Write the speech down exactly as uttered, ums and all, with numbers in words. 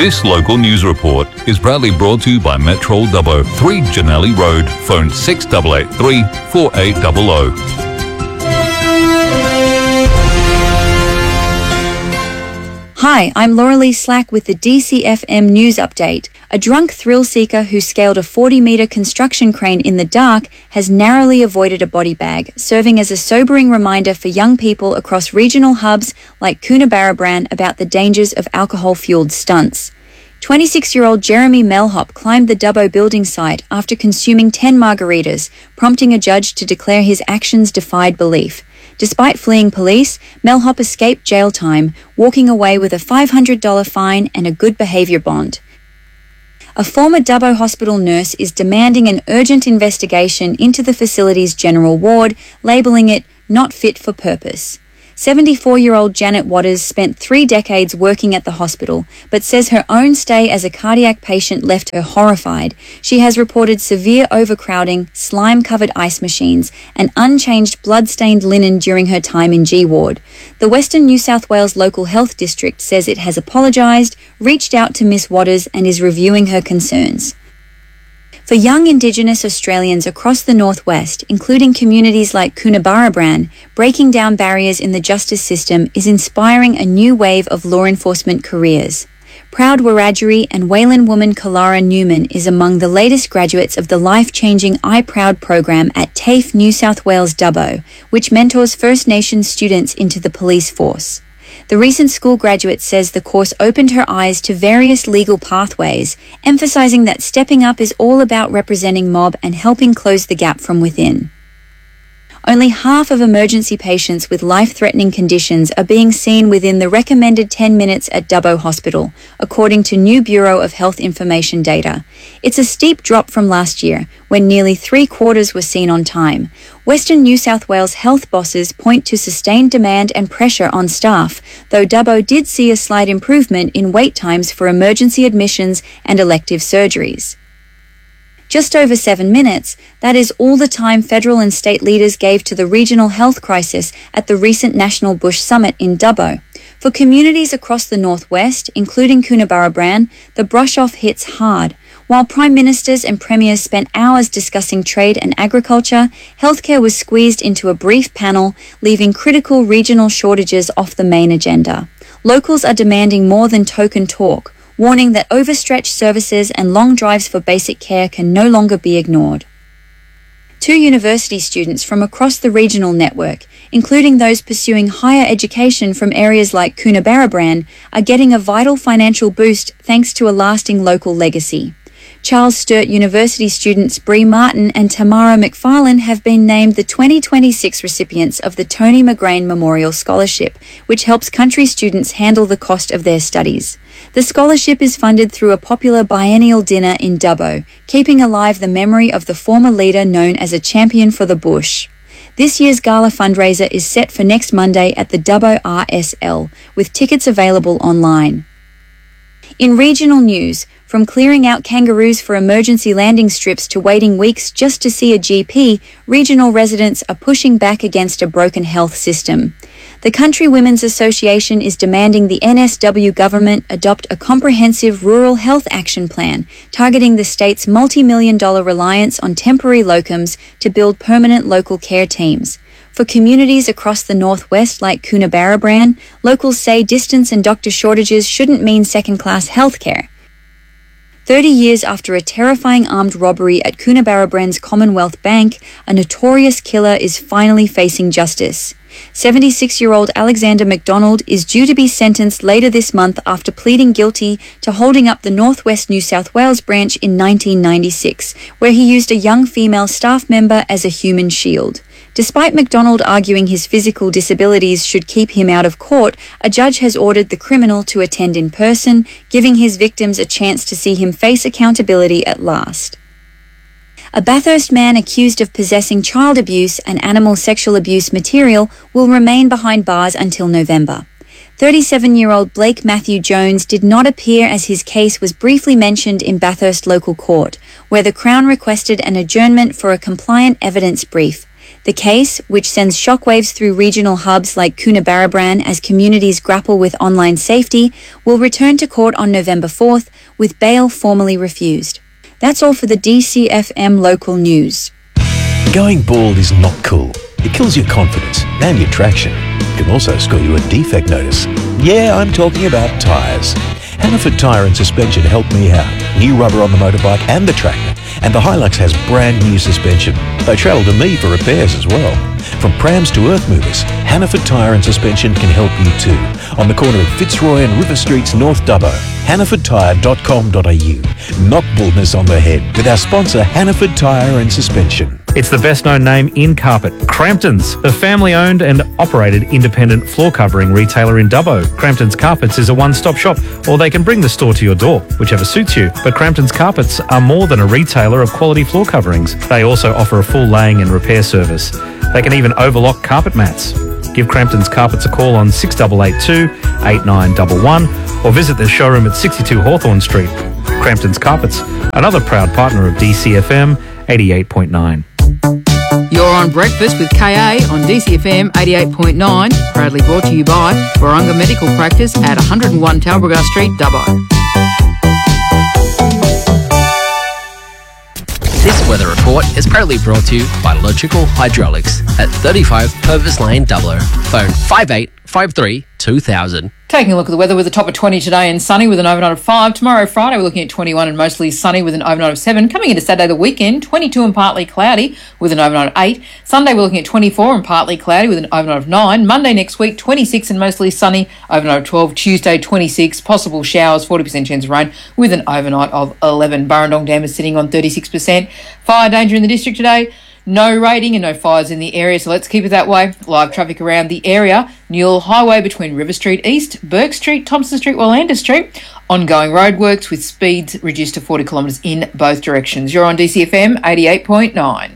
This local news report is proudly brought to you by Metrol Dubbo, three Janelli Road, phone six eight eight three, four eight zero zero. Hi, I'm Lauralee Slack with the D C F M News Update. A drunk thrill-seeker who scaled a forty-metre construction crane in the dark has narrowly avoided a body bag, serving as a sobering reminder for young people across regional hubs like Coonabarabran about the dangers of alcohol-fueled stunts. twenty-six-year-old Jeremy Melhop climbed the Dubbo building site after consuming ten margaritas, prompting a judge to declare his actions defied belief. Despite fleeing police, Melhop escaped jail time, walking away with a five hundred dollars fine and a good behaviour bond. A former Dubbo Hospital nurse is demanding an urgent investigation into the facility's general ward, labelling it not fit for purpose. seventy-four-year-old Janet Waters spent three decades working at the hospital, but says her own stay as a cardiac patient left her horrified. She has reported severe overcrowding, slime-covered ice machines, and unchanged blood-stained linen during her time in G Ward. The Western New South Wales Local Health District says it has apologised, reached out to Miss Waters, and is reviewing her concerns. For young Indigenous Australians across the northwest, including communities like Coonabarabran, breaking down barriers in the justice system is inspiring a new wave of law enforcement careers. Proud Wiradjuri and Wayland woman Kalara Newman is among the latest graduates of the life-changing I Proud program at TAFE New South Wales Dubbo, which mentors First Nations students into the police force. The recent school graduate says the course opened her eyes to various legal pathways, emphasising that stepping up is all about representing mob and helping close the gap from within. Only half of emergency patients with life-threatening conditions are being seen within the recommended ten minutes at Dubbo Hospital, according to new Bureau of Health Information data. It's a steep drop from last year, when nearly three-quarters were seen on time. Western New South Wales health bosses point to sustained demand and pressure on staff, though Dubbo did see a slight improvement in wait times for emergency admissions and elective surgeries. Just over seven minutes, that is all the time federal and state leaders gave to the regional health crisis at the recent National Bush Summit in Dubbo. For communities across the northwest, including Coonabarabran, the brush-off hits hard. While prime ministers and premiers spent hours discussing trade and agriculture, healthcare was squeezed into a brief panel, leaving critical regional shortages off the main agenda. Locals are demanding more than token talk, warning that overstretched services and long drives for basic care can no longer be ignored. Two university students from across the regional network, including those pursuing higher education from areas like Coonabarabran, are getting a vital financial boost thanks to a lasting local legacy. Charles Sturt University students Bree Martin and Tamara McFarlane have been named the twenty twenty-six recipients of the Tony McGrain Memorial Scholarship, which helps country students handle the cost of their studies. The scholarship is funded through a popular biennial dinner in Dubbo, keeping alive the memory of the former leader known as a champion for the bush. This year's gala fundraiser is set for next Monday at the Dubbo R S L, with tickets available online. In regional news, from clearing out kangaroos for emergency landing strips to waiting weeks just to see a G P, regional residents are pushing back against a broken health system. The Country Women's Association is demanding the N S W government adopt a comprehensive rural health action plan, targeting the state's multi-million dollar reliance on temporary locums to build permanent local care teams. For communities across the northwest like Coonabarabran, locals say distance and doctor shortages shouldn't mean second-class healthcare. Thirty years after a terrifying armed robbery at Coonabarabran's Commonwealth Bank, a notorious killer is finally facing justice. seventy-six-year-old Alexander McDonald is due to be sentenced later this month after pleading guilty to holding up the Northwest New South Wales branch in nineteen ninety-six, where he used a young female staff member as a human shield. Despite McDonald arguing his physical disabilities should keep him out of court, a judge has ordered the criminal to attend in person, giving his victims a chance to see him face accountability at last. A Bathurst man accused of possessing child abuse and animal sexual abuse material will remain behind bars until November. thirty-seven-year-old Blake Matthew Jones did not appear as his case was briefly mentioned in Bathurst local court, where the Crown requested an adjournment for a compliant evidence brief. The case, which sends shockwaves through regional hubs like Coonabarabran as communities grapple with online safety, will return to court on November fourth, with bail formally refused. That's all for the D C F M local news. Going bald is not cool. It kills your confidence and your traction. It can also score you a defect notice. Yeah, I'm talking about tyres. Hannaford Tyre and Suspension helped me out. New rubber on the motorbike and the tractor. And the Hilux has brand new suspension. They travel to me for repairs as well. From prams to earth movers, Hannaford Tyre and Suspension can help you too. On the corner of Fitzroy and River Streets, North Dubbo. hannaford tyre dot com dot a u. Knock baldness on the head with our sponsor Hannaford Tyre and Suspension. It's the best-known name in carpet, Crampton's, a family-owned and operated independent floor covering retailer in Dubbo. Crampton's Carpets is a one-stop shop, or they can bring the store to your door, whichever suits you. But Crampton's Carpets are more than a retailer of quality floor coverings. They also offer a full laying and repair service. They can even overlock carpet mats. Give Crampton's Carpets a call on six eight eight two, eight nine one one or visit their showroom at sixty-two Hawthorne Street. Crampton's Carpets, another proud partner of D C F M eighty-eight point nine. You're on Breakfast with K A on D C F M eighty-eight point nine, proudly brought to you by Warunga Medical Practice at one oh one Talbragar Street, Dubbo. This weather report is proudly brought to you by Logical Hydraulics at thirty-five Purvis Lane, Dubbo. Phone five eight five three two thousand. Taking a look at the weather with a top of twenty today and sunny with an overnight of five. Tomorrow, Friday, we're looking at twenty-one and mostly sunny with an overnight of seven. Coming into Saturday, the weekend, twenty-two and partly cloudy with an overnight of eight. Sunday, we're looking at twenty-four and partly cloudy with an overnight of nine. Monday next week, twenty-six and mostly sunny, overnight of twelve. Tuesday, twenty-six, possible showers, forty percent chance of rain with an overnight of eleven. Burrendong Dam is sitting on thirty-six percent. Fire danger in the district today. No raiding and no fires in the area, so let's keep it that way. Live traffic around the area. Newell Highway between River Street East, Burke Street, Thompson Street, Wallander Street. Ongoing roadworks with speeds reduced to forty kilometres in both directions. You're on D C F M eighty-eight point nine.